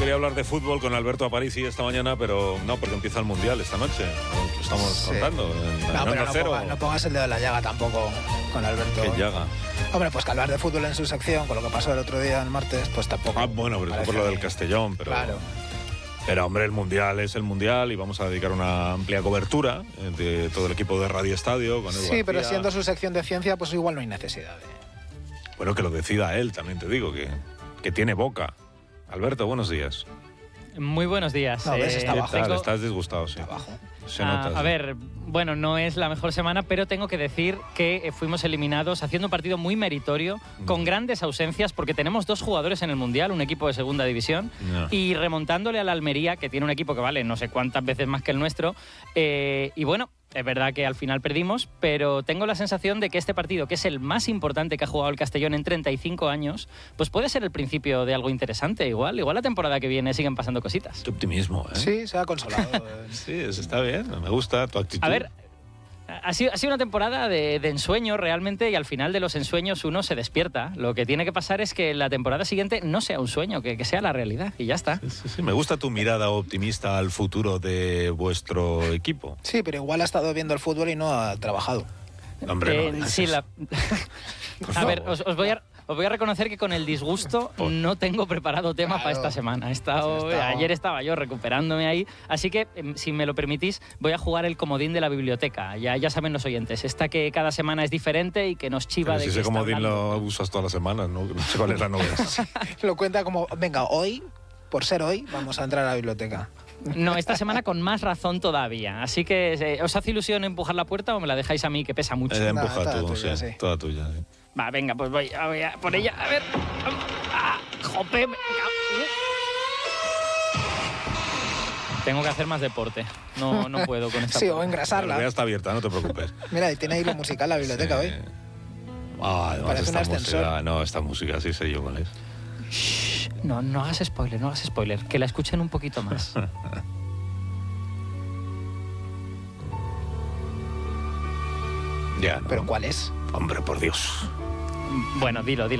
quería hablar de fútbol con Alberto Aparici esta mañana, pero no, porque empieza el Mundial esta noche. Lo estamos contando. No pongas el dedo en la llaga tampoco con Alberto. ¿Qué llaga? Hombre, pues que hablar de fútbol en su sección, con lo que pasó el otro día, el martes, pues tampoco. Ah, bueno, pero es por lo del Castellón, pero... Claro. Pero, hombre, el Mundial es el Mundial y vamos a dedicar una amplia cobertura de todo el equipo de Radio Estadio. Con Edu Sí, García. pero siendo su sección de ciencia, pues igual no hay necesidad de... Bueno, que lo decida él, también te digo, que tiene boca. Alberto, buenos días. Muy buenos días. No, ves, está abajo. Estás disgustado, sí. Abajo. Se nota, A ver, bueno, no es la mejor semana, pero tengo que decir que fuimos eliminados haciendo un partido muy meritorio, con grandes ausencias, porque tenemos 2 jugadores en el Mundial, un equipo de segunda división, y remontándole a la Almería, que tiene un equipo que vale no sé cuántas veces más que el nuestro, y bueno, es verdad que al final perdimos, pero tengo la sensación de que este partido, que es el más importante que ha jugado el Castellón en 35 años, pues puede ser el principio de algo interesante. Igual la temporada que viene siguen pasando cositas. Qué optimismo, ¿eh? Sí, se ha consolado. Sí, eso está bien. Me gusta tu actitud. A ver, ha sido una temporada de ensueño realmente, y al final de los ensueños uno se despierta. Lo que tiene que pasar es que la temporada siguiente no sea un sueño, que sea la realidad, y ya está. Sí, me gusta tu mirada optimista al futuro de vuestro equipo. Sí, pero igual ha estado viendo el fútbol y no ha trabajado. Hombre, no, sí, a ver, os voy a reconocer que con el disgusto no tengo preparado tema para esta semana. Ayer estaba yo recuperándome ahí, así que, si me lo permitís, voy a jugar el comodín de la biblioteca. Ya saben los oyentes, esta que cada semana es diferente y que nos chiva. Pero de si que ese comodín lo usas todas las semanas, ¿no? No sé cuál es la novedad. Lo cuenta como, venga, hoy, por ser hoy, vamos a entrar a la biblioteca. No, esta semana con más razón todavía. Así que, ¿os hace ilusión empujar la puerta o me la dejáis a mí, que pesa mucho? Empuja toda tú, tuya, sí. Toda tuya, sí. Va, venga, pues voy a por ella. A ver. ¡Jope! Tengo que hacer más deporte. No puedo con esta. Sí, o puerta. engrasarla. Ya está abierta, no te preocupes. Mira, y tiene ahí lo musical la biblioteca hoy. Además, Parece un ascensor. Esta música sí sé yo cuál es. Shh, no hagas spoiler, que la escuchen un poquito más. Ya, ¿no? ¿Pero cuál es? Hombre, por Dios. Bueno, dilo.